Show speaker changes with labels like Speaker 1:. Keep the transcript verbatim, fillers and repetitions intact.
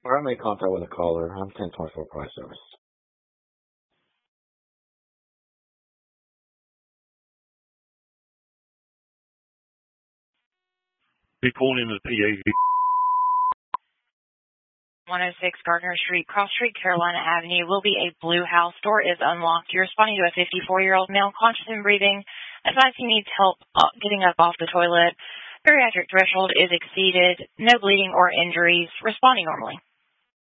Speaker 1: Or I made contact with a caller. I'm ten twenty-four price service.
Speaker 2: Be pulling into the P A.
Speaker 3: one oh six Gardner Street, Cross Street, Carolina Avenue, will be a blue house. Door is unlocked. You're responding to a fifty-four-year-old male conscious and breathing. Advised he needs help getting up off the toilet. Bariatric threshold is exceeded. No bleeding or injuries. Responding normally.